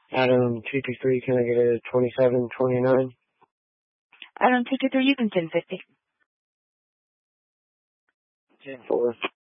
Adam 223, can I get a 2729? Adam 223, you can 1050. 10-4.